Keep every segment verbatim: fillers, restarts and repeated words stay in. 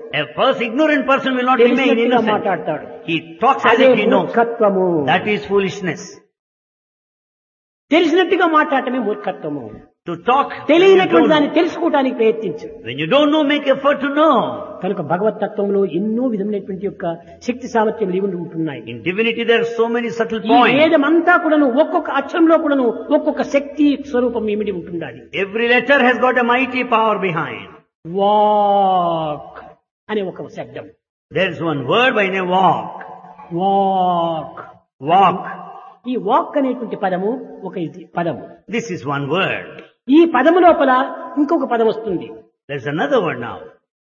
A first ignorant person will not remain తెలిసినట్టుగా innocent. మాట్లాడతాడు. He talks as అదే if he knows. మూర్ఖత్వము. That is foolishness. తెలిసినట్టుగా మాట్లాడటమే మూర్ఖత్వము. To talk when you తెలియనటువంటి don't దాన్ని know. తెలుసుకోవడానికి ప్రయత్నించు. When you don't know, make effort to know. కనుక భగవత్ తత్వంలో ఎన్నో విధమైనటువంటి యొక్క శక్తి సామర్థ్యం ఇవి ఉంటున్నాయి. In divinity there are so many subtle ఈ points. వేదమంతా కూడాను ఒక్కొక్క అక్షరంలో కూడాను ఒక్కొక్క శక్తి స్వరూపం ఇమిడి ఉంటుండాలి. Every letter has got a mighty power behind. Walk అనే ఒక శబ్దం. There is one word by name walk. Walk. Walk. ఈ వాక్ అనేటువంటి పదము ఒక ఇది పదము. This is one word. ఈ పదము లోపల ఇంకొక పదం వస్తుంది. There's another word now.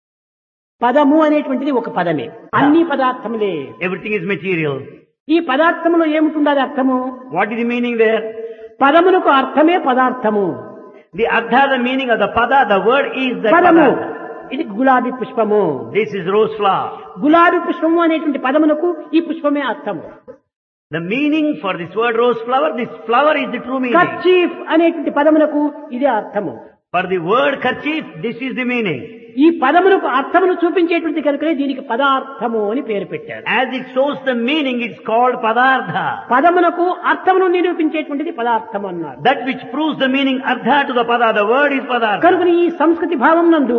పదము అనేటువంటిది ఒక పదమే. అన్ని పదార్థములే. Everything is material. ఈ పదార్థములో ఏముంటుండాలి అర్థము? What is the meaning there? పదమునకు అర్థమే పదార్థము. The ardha, the meaning of the pada, the word is the పదము pada. ఇది గులాబీ పుష్పము. This is rose flower. గులాబీ పుష్పము అనేటువంటి పదమునకు ఈ పుష్పమే అర్థము. The meaning for this word rose flower, this flower is the true meaning. Kerchief అనేటువంటి పదమునకు ఇదే అర్థము. For the word kerchief, this is the meaning. ఈ పదమునకు అర్థమును చూపించేటువంటి కనుకనే దీనికి పదార్థము అని పేరు పెట్టారు. As it shows the meaning, it's called padartha. పదమునకు అర్థమును నిరూపించేటువంటిది పదార్థం అన్నారు. That which proves the meaning ardha to the pada, the word is padartha. కనుక ఈ సంస్కృతి భావం నందు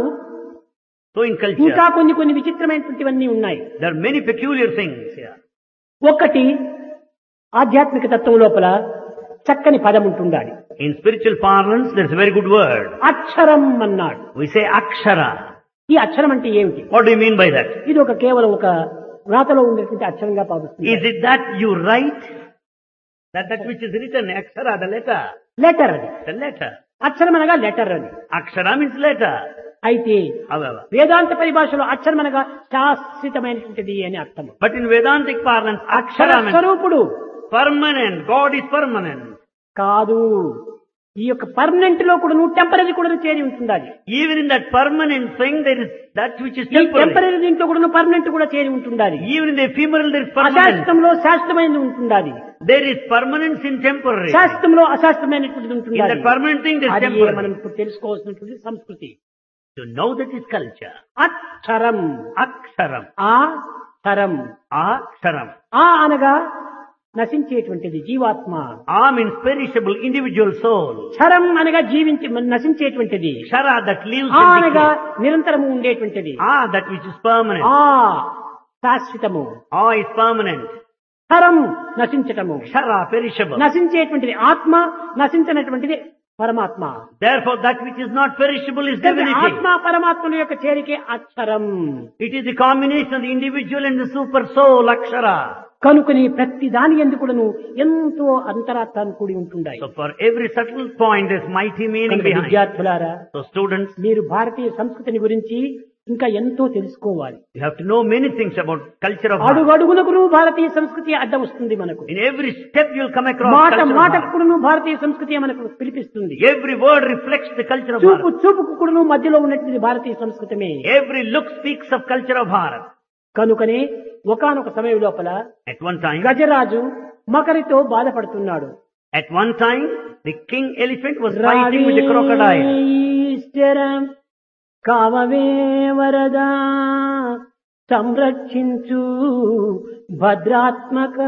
So in culture, ఇంకా కొన్ని కొన్ని విచిత్రమైనటువంటివన్నీ ఉన్నాయి. there are many peculiar things here. ఒకటి ఆధ్యాత్మిక తత్వం లోపల చక్కని పదం ఉంటుండాలి. In spiritual parlance, there's a very good word. అక్షరం అన్నాడు. We say akshara. ఈ అక్షరం అంటే ఏమిటి? What do you mean by that? ఇది ఒక కేవలం ఒక రాతలో ఉండేటువంటి అక్షరంగా భావిస్తుంది. Is it that you write? That that which is written, akshara, the letter. Letter అది. The letter. అక్షరం అనగా లెటర్ అని. Akshara means letter. అయితే However, వేదాంత పరిభాషలో అక్షరం అనగా శాశ్వతమైనటువంటిది అని అర్థం. but in Vedantic parlance, Akshara akshara means స్వరూపుడు permanent. God is permanent. కాదు. ఈ యొక్క పర్మనెంట్ లో కూడా నువ్వు టెంపరీ కూడా చేరి ఉంటుండాలి. Even in that permanent thing, there is that which is ఈ temporary. టెంపరీ దీంట్లో కూడా నువ్వు పర్మనెంట్ కూడా చేరి ఉంటుండాలి. Even in the ephemeral, there is permanent. అశాశ్వతంలో శాశ్వతమైనది ఉంటుండాలి. There is permanence in temporary. శాశ్వతంలో అశాశ్వతమైనటువంటిది In ఉంటుండాలి. that permanent thing, there is అది temporary. మనం ఇప్పుడు తెలుసుకోవాల్సినటువంటి సంస్కృతి. To know that is culture. అక్షరం. Aksharam. ఆ తరం. Aksharam. ఆ అనగా నశించేటువంటిది జీవాత్మ. A means perishable individual soul. క్షరం అనగా జీవించి నశించేటువంటిది. Kshara, that lives ఆ and అనగా decays. నిరంతరము ఉండేటువంటిది. Ah, that which is permanent. ఆ శాశ్వతము. Ah is permanent. క్షరం నశించటము. Kshara, perishable. నశించేటువంటిది ఆత్మ, నశించినటువంటిది పరమాత్మ. Therefore, that which is not perishable is divinity. ఆత్మ పరమాత్మల యొక్క చేరికే అక్షరం. It is the combination of the individual and the super soul, Akshara. కనుకని ప్రతి దాని ఎందుకును ఎంతో అంతరార్థాన్ని కూడి ఉంటుండాయి. So for every subtle point, there's mighty meaning కనుక behind. విద్యార్థులారా, So students, మీరు భారతీయ సంస్కృతిని గురించి ఇంకా ఎంతో తెలుసుకోవాలి. you have to know many things about culture of heart. అడుగడుగునకు భారతీయ సంస్కృతి అడ్డం వస్తుంది మనకు. In every step you'll come across మాట culture of మాటకు heart. కూడాను భారతీయ సంస్కృతి మనకు పిలిపిస్తుంది. Every word reflects the culture of చూపు heart. చూపుకు కూడాను మధ్యలో ఉన్నటువంటి భారతీయ సంస్కృతమే. Every look speaks of culture of heart. కనుకనే ఒకానొక సమయం లోపల At one time, గజరాజు మకరితో బాధపడుతున్నాడు. at one time, the king elephant was fighting with the crocodile. ఈశ్వరం కామవే వరదా సంరక్షించు భద్రాత్మక.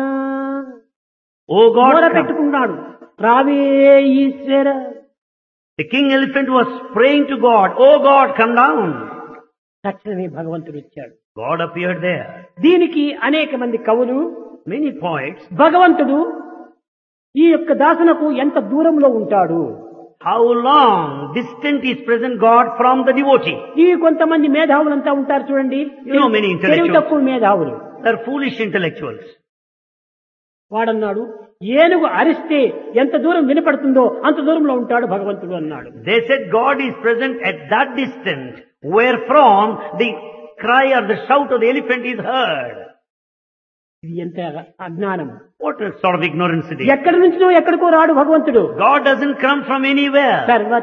Oh God, come. పెట్టుకున్నాడు. రావే ఈశ్వర. The king elephant was praying to God. Oh God, come down. తక్షణమే భగవంతుడు వచ్చాడు. God appeared there. దీనికి అనేక మంది కవులు, Many poets, భగవంతుడు ఈ యొక్క దాసునకు ఎంత దూరంలో ఉంటాడు, how long distant is present God from the devotee. ఈ కొంతమంది మేధావులంతా ఉంటారు చూడండి. You know many intellectuals. తెలివి తక్కువ మేధావులు. They're foolish intellectuals. వాడన్నాడు, ఏనుగు అరిస్తే ఎంత దూరం వినపడుతుందో అంత దూరంలో ఉంటాడు భగవంతుడు అన్నాడు. They said God is present at that distance wherefrom the cry or the shout of the elephant is heard. ఇది ఎంత అజ్ఞానం. What a sort of ignorance it is. ఎక్కడి నుంచో ఎక్కడికో రాడు భగవంతుడు. God doesn't come from anywhere. సర్వ